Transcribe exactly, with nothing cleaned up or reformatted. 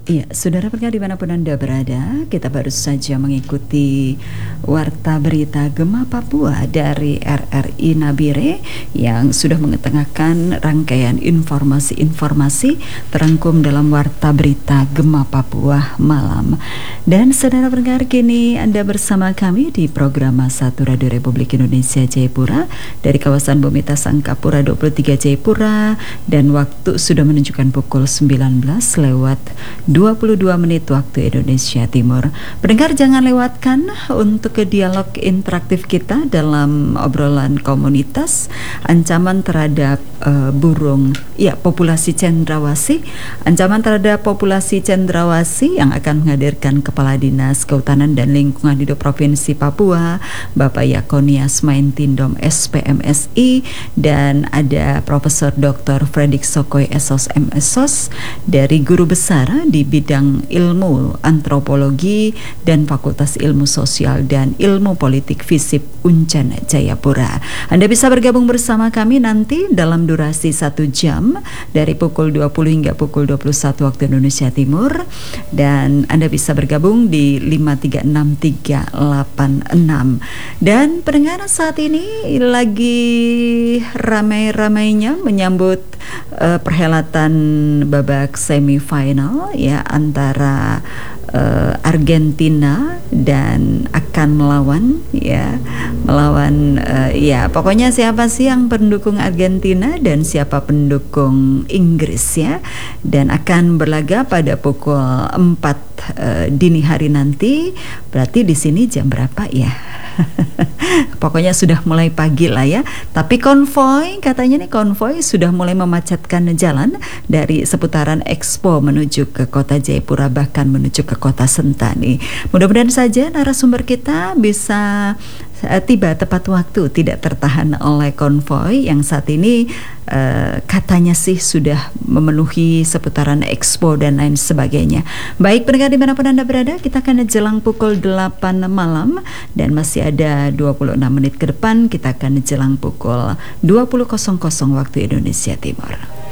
Iya, saudara pendengar dimanapun Anda berada, kita baru saja mengikuti Warta Berita Gema Papua dari R R I Nabire yang sudah mengetengahkan rangkaian informasi-informasi terangkum dalam Warta Berita Gema Papua malam. Dan saudara pendengar, kini Anda bersama kami di program satu Radio Republik Indonesia Jayapura dari kawasan Bumita Sangkapura dua puluh tiga Jayapura, dan waktu sudah menunjukkan pukul sembilan belas lewat dua puluh dua menit waktu Indonesia Timur. Pendengar, jangan lewatkan untuk ke dialog interaktif kita dalam obrolan komunitas ancaman terhadap uh, burung, ya, populasi cendrawasih, ancaman terhadap populasi cendrawasih yang akan menghadirkan Kepala Dinas Kehutanan dan Lingkungan Hidup Provinsi Papua, Bapak Yakonias Maintindom S P M S I, dan ada Profesor Doktor Fredrik Sokoy S O S M S O S dari Guru Besar di bidang ilmu antropologi dan Fakultas Ilmu Sosial dan Ilmu Politik FISIP Uncen Jayapura. Anda bisa bergabung bersama kami nanti dalam durasi satu jam dari pukul dua puluh hingga pukul dua puluh satu waktu Indonesia Timur, dan Anda bisa bergabung di lima tiga enam tiga delapan enam. Dan pendengar, saat ini lagi ramai-ramainya menyambut uh, perhelatan babak semifinal, ya, antara uh, Argentina dan akan melawan ya melawan uh, ya pokoknya siapa sih yang pendukung Argentina dan siapa pendukung Inggris, ya, dan akan berlaga pada pukul empat uh, dini hari nanti. Berarti di sini jam berapa ya? Pokoknya sudah mulai pagi lah, ya. Tapi konvoy, katanya nih konvoy sudah mulai memacetkan jalan dari seputaran Expo menuju ke kota Jayapura, bahkan menuju ke kota Sentani. Mudah-mudahan saja narasumber kita bisa uh, tiba tepat waktu, tidak tertahan oleh konvoy yang saat ini uh, katanya sih sudah memenuhi seputaran Expo dan lain sebagainya. Baik pendengar dimanapun Anda berada, kita akan jelang pukul delapan malam dan masih ada dua puluh enam menit ke depan kita akan jelang pukul dua puluh waktu Indonesia Timur.